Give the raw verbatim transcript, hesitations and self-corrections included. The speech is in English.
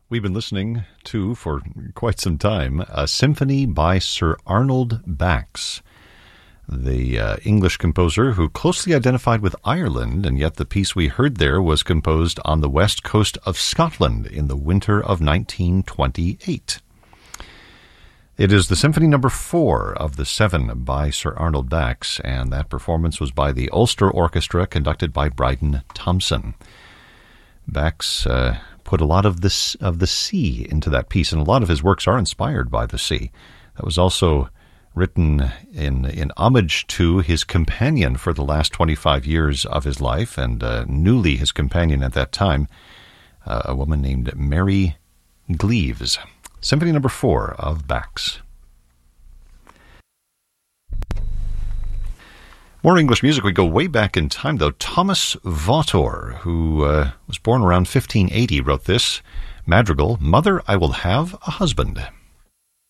We've been listening to, for quite some time, a symphony by Sir Arnold Bax, the uh, English composer who closely identified with Ireland, and yet the piece we heard there was composed on the west coast of Scotland in the winter of nineteen twenty-eight. It is the Symphony Number Four of the Seven by Sir Arnold Bax, and that performance was by the Ulster Orchestra, conducted by Bryden Thompson. Bax uh, put a lot of this of the sea into that piece, and a lot of his works are inspired by the sea. That was also written in in homage to his companion for the last twenty-five years of his life, and uh, newly his companion at that time, uh, a woman named Mary Gleaves. Symphony Number Four of Bax. More English music. We go way back in time, though. Thomas Vautour, who uh, was born around fifteen eighty, wrote this madrigal, Mother, I Will Have a Husband.